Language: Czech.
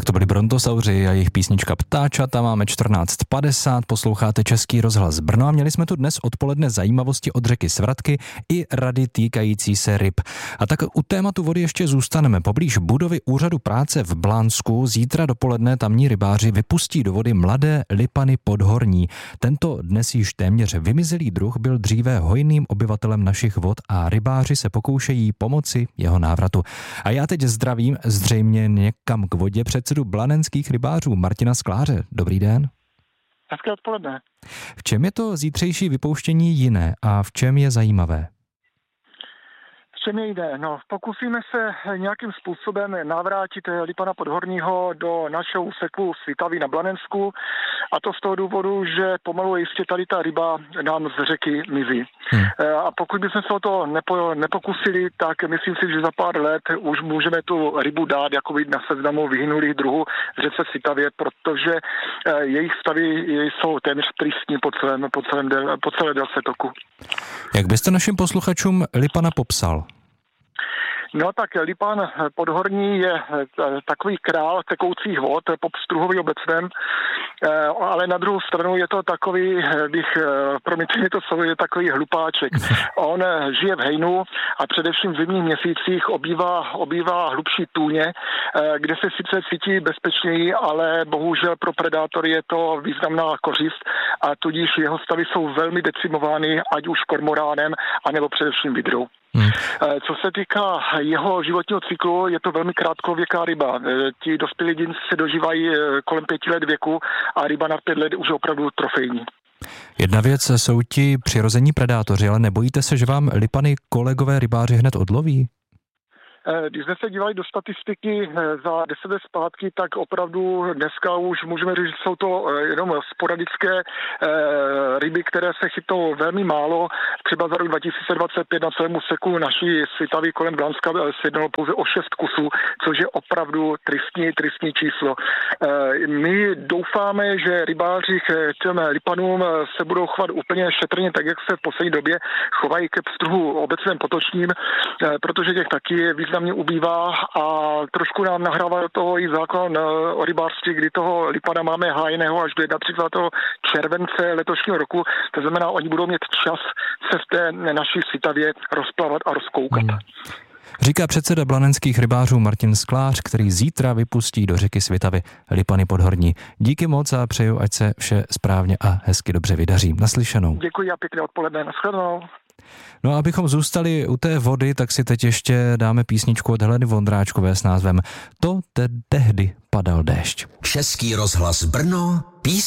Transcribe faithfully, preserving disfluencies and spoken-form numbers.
Tak to byli Brontosauři a jejich písnička Ptáčata. Máme čtrnáct padesát, posloucháte Český rozhlas Brno a měli jsme tu dnes odpoledne zajímavosti od řeky Svratky i rady týkající se ryb. A tak u tématu vody ještě zůstaneme. Poblíž budovy úřadu práce v Blánsku zítra dopoledne tamní rybáři vypustí do vody mladé lipany podhorní. Tento dnes již téměř vymizelý druh byl dříve hojným obyvatelem našich vod a rybáři se pokoušejí pomoci jeho návratu. A já teď zdravím zřejmě někam k vodě předsedu blanenských rybářů Martina Skláře. Dobrý den. Hezké odpoledne. V čem je to zítřejší vypouštění jiné a v čem je zajímavé? V čem jde? No, pokusíme se nějakým způsobem navrátit lipana podhorního do našeho úseku Svitavy na Blanensku, a to z toho důvodu, že pomalu jistě tady ta ryba nám z řeky mizí. Hmm. A pokud bychom se o to nepo, nepokusili, tak myslím si, že za pár let už můžeme tu rybu dát jako na seznamu vyhynulých druhů v řece Svitavě, protože jejich stavy jsou téměř tristní po, celém, po, celém del, po celé délce toku. Jak byste našim posluchačům lipana popsal? No tak lipan podhorní je takový král tekoucích vod po pstruhový obecném, ale na druhou stranu je to takový, bych, promiňte mi to slovo, je takový hlupáček. On žije v hejnu a především v zimních měsících obývá, obývá hlubší tůně, kde se sice cítí bezpečněji, ale bohužel pro predátory je to významná kořist a tudíž jeho stavy jsou velmi decimovány, ať už kormoránem, anebo především vidrou. Hmm. Co se týká jeho životního cyklu, je to velmi krátkověká ryba. Ti dospělí jedinci se dožívají kolem pěti let věku a ryba na pět let už je opravdu trofejní. Jedna věc jsou ti přirození predátoři, ale nebojíte se, že vám lipany kolegové rybáři hned odloví? Když jsme se dívali do statistiky za deset let zpátky, tak opravdu dneska už můžeme říct, že jsou to jenom sporadické ryby, které se chytou velmi málo. Třeba za rok dva tisíce dvacet pět na celém úseku naší Svitavy kolem Blanska se jednalo pouze o šest kusů, což je opravdu tristní, tristní číslo. My doufáme, že rybáři k těm lipanům se budou chovat úplně šetrně, tak jak se v poslední době chovají ke pstruhu obecném potočním, protože těch taky je významně ubývá a trošku nám nahrává do toho i zákon o rybářství, kdy toho lipana máme hájeného až do třicátého prvního července letošního roku. To znamená, oni budou mít čas se v té naší Svitavě rozplavat a rozkoukat. Hmm. Říká předseda blanenských rybářů Martin Sklář, který zítra vypustí do řeky Svitavy lipany podhorní. Díky moc a přeju, ať se vše správně a hezky dobře vydaří. Naslyšenou. Děkuji a pěkné odpoledne. Naschledanou. No a abychom zůstali u té vody, tak si teď ještě dáme písničku od Heleny Vondráčkové s názvem To te tehdy padal déšť. Český rozhlas Brno, písnička.